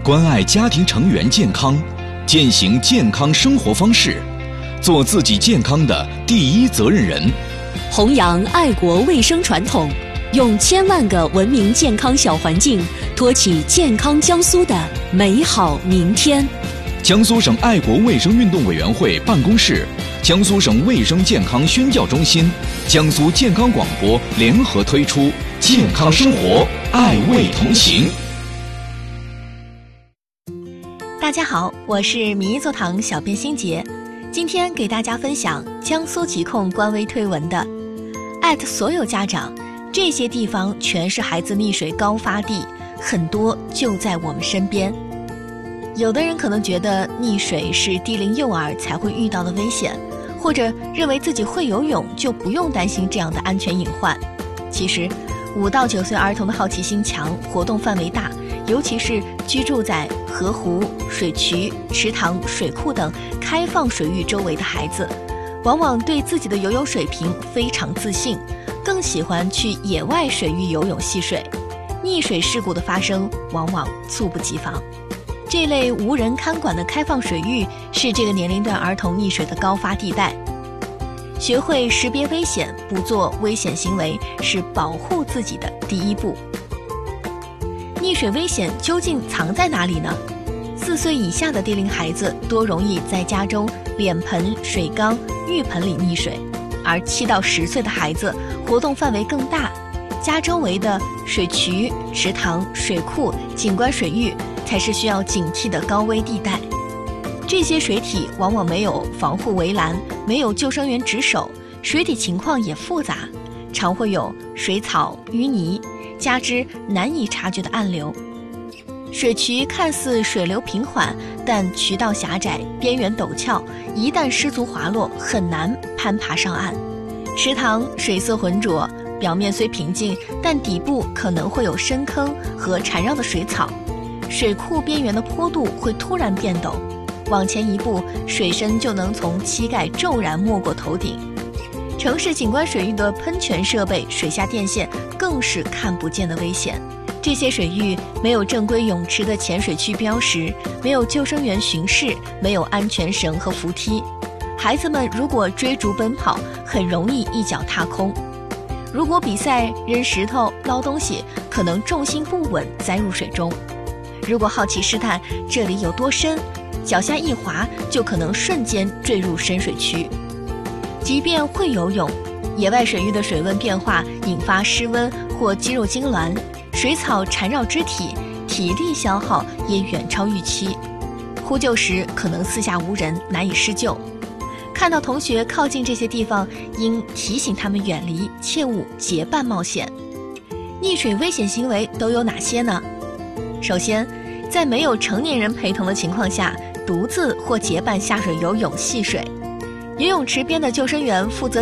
关爱家庭成员健康，践行健康生活方式，做自己健康的第一责任人， 弘扬爱国卫生传统，用千万个文明健康小环境，托起健康江苏的美好明天。 江苏省爱国卫生运动委员会办公室、江苏省卫生健康宣教中心、江苏健康广播联合推出健康生活，爱卫同行。 大家好，我是民意座堂小编欣杰，今天给大家分享江苏疾控官微推文的所有家长，这些地方全是孩子溺水高发地，很多就在我们身边。有的人可能觉得溺水是低龄幼儿才会遇到的危险，或者认为自己会游泳就不用担心这样的安全隐患。其实5到9岁儿童的好奇心强，活动范围大，尤其是居住在河湖、水渠、池塘、水库等开放水域周围的孩子，往往对自己的游泳水平非常自信，更喜欢去野外水域游泳戏水，溺水事故的发生往往猝不及防。这类无人看管的开放水域是这个年龄段儿童溺水的高发地带。学会识别危险，不做危险行为，是保护自己的第一步。溺水危险究竟藏在哪里呢？4岁以下的低龄孩子多容易在家中脸盆、水缸、浴盆里溺水，而7到10岁的孩子活动范围更大，家周围的水渠、池塘、水库、景观水域才是需要警惕的高危地带。这些水体往往没有防护围栏，没有救生员值守，水体情况也复杂，常会有水草、淤泥，加之难以察觉的暗流。水渠看似水流平缓，但渠道狭窄，边缘陡峭，一旦失足滑落，很难攀爬上岸。池塘水色浑浊，表面虽平静，但底部可能会有深坑和缠绕的水草。水库边缘的坡度会突然变陡，往前一步，水深就能从膝盖骤然没过头顶。城市景观水域的喷泉设备、水下电线更是看不见的危险。这些水域没有正规泳池的浅水区标识，没有救生员巡视，没有安全绳和扶梯。孩子们如果追逐奔跑，很容易一脚踏空。如果比赛扔石头、捞东西，可能重心不稳栽入水中。如果好奇试探这里有多深，脚下一滑就可能瞬间坠入深水区。即便会游泳，野外水域的水温变化引发失温或肌肉痉挛，水草缠绕肢体，体力消耗也远超预期。呼救时可能四下无人，难以施救。看到同学靠近这些地方，应提醒他们远离，切勿结伴冒险。溺水危险行为都有哪些呢？首先，在没有成年人陪同的情况下，独自或结伴下水游泳戏水。游泳池边的救生员负责